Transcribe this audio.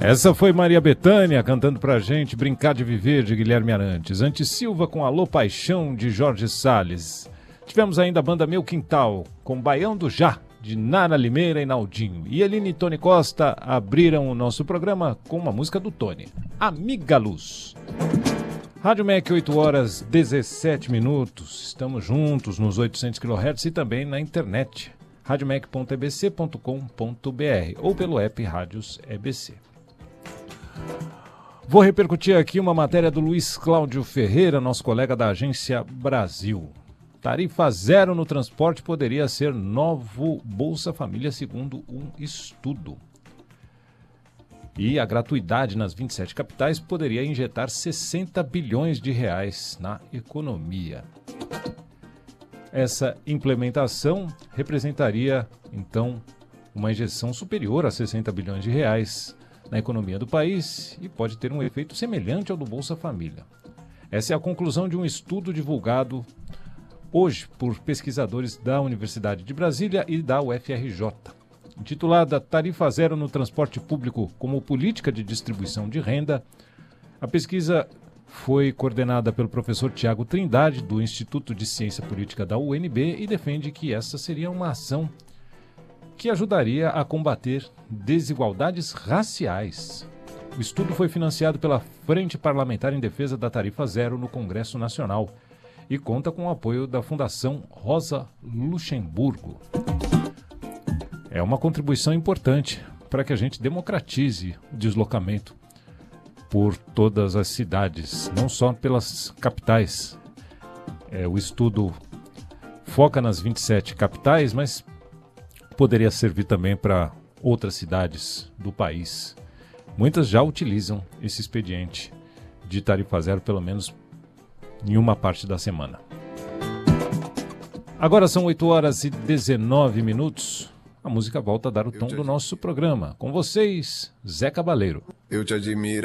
Essa foi Maria Bethânia cantando pra gente Brincar de Viver, de Guilherme Arantes. Antes Silva com Alô Paixão, de Jorge Salles. Tivemos ainda a banda Meu Quintal, com Baião do Já, de Nara Limeira e Naldinho. E Eline e Tony Costa abriram o nosso programa com uma música do Tony, Amiga Luz. Rádio MEC, 8 horas 17 minutos. Estamos juntos nos 800 kHz e também na internet, radiomec.ebc.com.br ou pelo app Rádios EBC. Vou repercutir aqui uma matéria do Luiz Cláudio Ferreira, nosso colega da Agência Brasil. Tarifa zero no transporte poderia ser novo Bolsa Família, segundo um estudo. E a gratuidade nas 27 capitais poderia injetar 60 bilhões de reais na economia. Essa implementação representaria, então, uma injeção superior a 60 bilhões de reais na economia do país e pode ter um efeito semelhante ao do Bolsa Família. Essa é a conclusão de um estudo divulgado hoje por pesquisadores da Universidade de Brasília e da UFRJ. Intitulada Tarifa Zero no Transporte Público como Política de Distribuição de Renda, a pesquisa foi coordenada pelo professor Tiago Trindade, do Instituto de Ciência Política da UNB, e defende que essa seria uma ação que ajudaria a combater desigualdades raciais. O estudo foi financiado pela Frente Parlamentar em Defesa da Tarifa Zero no Congresso Nacional e conta com o apoio da Fundação Rosa Luxemburgo. É uma contribuição importante para que a gente democratize o deslocamento por todas as cidades, não só pelas capitais. O estudo foca nas 27 capitais, mas poderia servir também para outras cidades do país. Muitas já utilizam esse expediente de tarifa zero, pelo menos em uma parte da semana. Agora são 8 horas e 19 minutos. A música volta a dar o tom do nosso programa. Com vocês, Zé Cabaleiro. Eu te admiro.